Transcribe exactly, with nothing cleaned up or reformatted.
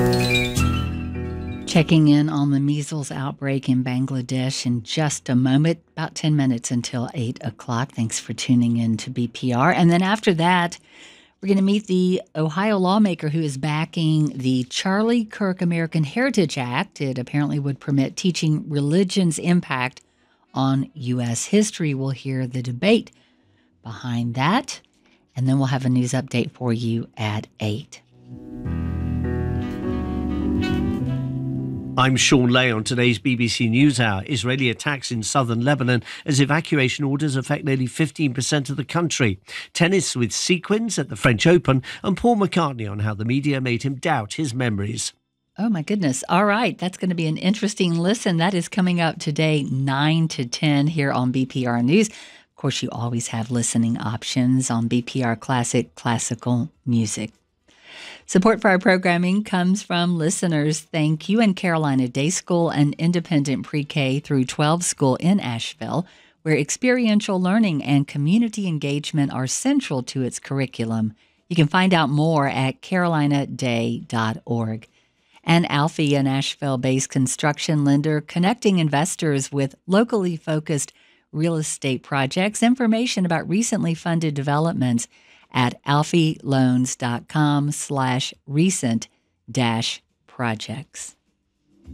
Checking in on the measles outbreak in Bangladesh in just a moment, about ten minutes until eight o'clock. Thanks for tuning in to B P R. And then after that, we're going to meet the Ohio lawmaker who is backing the Charlie Kirk American Heritage Act. It apparently would permit teaching religion's impact on U S history. We'll hear the debate behind that, and then we'll have a news update for you at eight. I'm Sean Lay on today's B B C NewsHour. Israeli attacks in southern Lebanon as evacuation orders affect nearly fifteen percent of the country. Tennis with sequins at the French Open, and Paul McCartney on how the media made him doubt his memories. Oh, my goodness. All right. That's going to be an interesting listen. That is coming up today, nine to ten here on B P R News. Of course, you always have listening options on B P R Classic Classical Music. Support for our programming comes from listeners. Thank you. And Carolina Day School, an independent pre-K through twelve school in Asheville, where experiential learning and community engagement are central to its curriculum. You can find out more at carolina day dot org. And Alfie, an Asheville-based construction lender, connecting investors with locally focused real estate projects. Information about recently funded developments at alfieloans.com slash recent dash projects.